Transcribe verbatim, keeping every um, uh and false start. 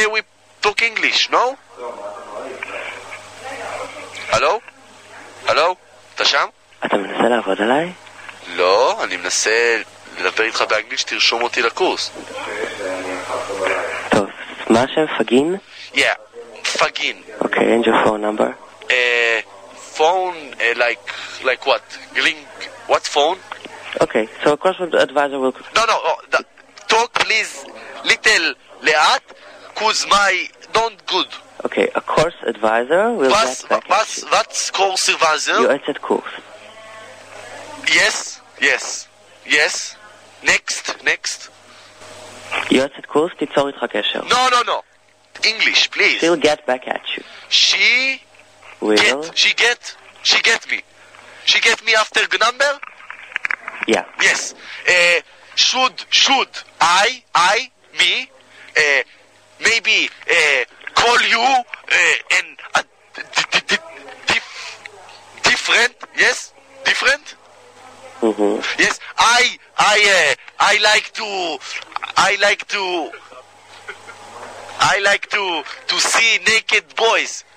uh, we talk English, no? הלו? הלו? אתה שם? אתה מנסה לעבוד עליי? לא, אני מנסה לדבר איתך באנגלית שתרשום אותי לקורס. טוב, מה השם? פגין? Yeah, פגין. אוקיי, and your phone number? Uh, phone, uh, like, like what? Link, what phone? Okay, so a course advisor will... No, no, oh, the, talk please little לאט, cause my don't good. Okay, a course advisor will What's, get back what's, at you. what's course advisor? יועצת קורס. Yes, yes, yes. Next, next. יועצת קורס תיצור איתך קשר. No, no, no. English, please. She'll get back at you. She Will? get, she get, she get me. She get me after the number? Yeah. Yes. Uh, should, should I, I, me, uh, maybe uh, call you uh, and uh, d- d- d- dif- different? Yes, different. Mm-hmm. Yes, I, I, uh, I like to, I like to, I like to to see naked boys.